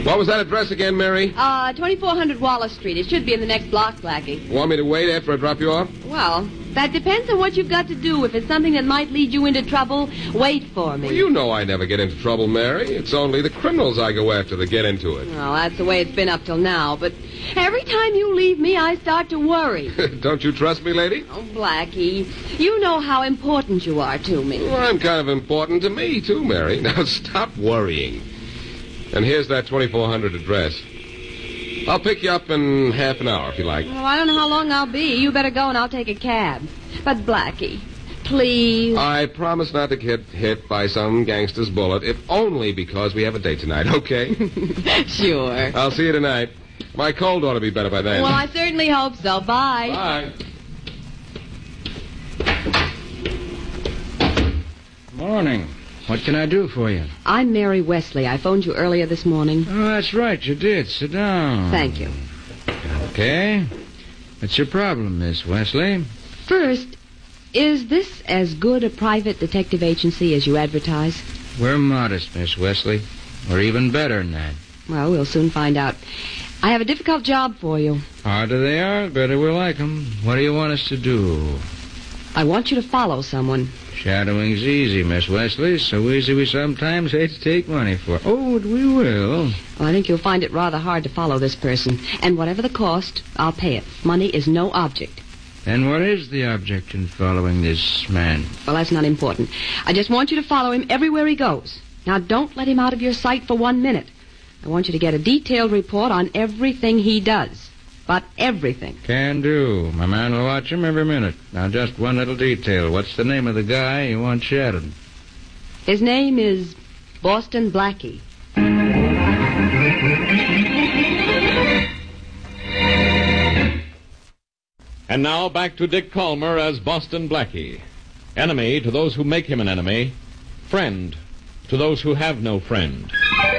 What was that address again, Mary? 2400 Wallace Street. It should be in the next block, Blackie. Want me to wait after I drop you off? Well, that depends on what you've got to do. If it's something that might lead you into trouble, wait for me. Well, you know I never get into trouble, Mary. It's only the criminals I go after that get into it. Well, that's the way it's been up till now. But every time you leave me, I start to worry. Don't you trust me, lady? Oh, Blackie, you know how important you are to me. Well, I'm kind of important to me, too, Mary. Now, stop worrying. And here's that 2400 address. I'll pick you up in half an hour, if you like. Well, I don't know how long I'll be. You better go and I'll take a cab. But, Blackie, please. I promise not to get hit by some gangster's bullet, if only because we have a date tonight, okay? Sure. I'll see you tonight. My cold ought to be better by then. Well, I certainly hope so. Bye. Bye. Morning. What can I do for you? I'm Mary Wesley. I phoned you earlier this morning. Oh, that's right. You did. Sit down. Thank you. Okay. What's your problem, Miss Wesley? First, is this as good a private detective agency as you advertise? We're modest, Miss Wesley. We're even better than that. Well, we'll soon find out. I have a difficult job for you. Harder they are, better we like them. What do you want us to do? I want you to follow someone. Shadowing's easy, Miss Wesley. So easy we sometimes hate to take money for. Oh, we will. Well, I think you'll find it rather hard to follow this person. And whatever the cost, I'll pay it. Money is no object. Then what is the object in following this man? Well, that's not important. I just want you to follow him everywhere he goes. Now, don't let him out of your sight for 1 minute. I want you to get a detailed report on everything he does. But everything. Can do. My man will watch him every minute. Now, just one little detail. What's the name of the guy you want shadowed? His name is Boston Blackie. And now back to Dick Calmer as Boston Blackie. Enemy to those who make him an enemy. Friend to those who have no friend.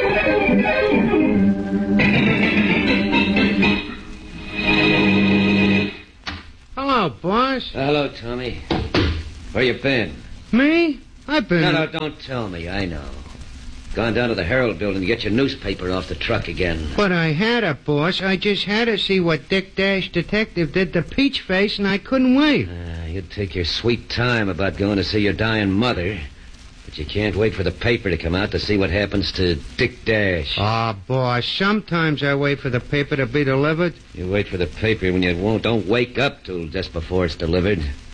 Hello, boss. Hello, Tommy. Where you been? Me? I've been... No, don't tell me. I know. Gone down to the Herald building to get your newspaper off the truck again. But I had it, boss. I just had to see what Dick Dash Detective did to Peach Face, and I couldn't wait. You'd take your sweet time about going to see your dying mother, but you can't wait for the paper to come out to see what happens to Dick Dash. Boss, sometimes I wait for the paper to be delivered. You wait for the paper when you don't wake up till just before it's delivered.